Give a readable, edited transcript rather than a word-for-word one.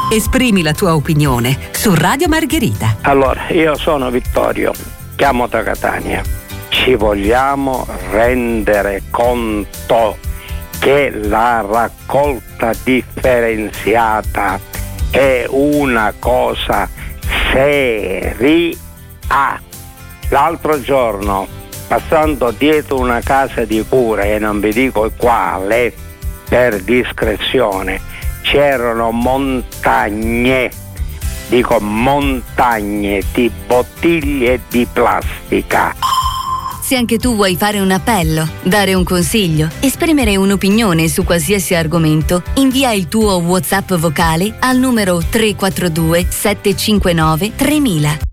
Esprimi la tua opinione su Radio Margherita. Allora, io sono Vittorio, chiamo da Catania. Ci vogliamo rendere conto che la raccolta differenziata è una cosa seria. L'altro giorno, passando dietro una casa di cura, e non vi dico quale per discrezione, c'erano montagne di bottiglie di plastica. Se anche tu vuoi fare un appello, dare un consiglio, esprimere un'opinione su qualsiasi argomento, invia il tuo WhatsApp vocale al numero 342 759 3000.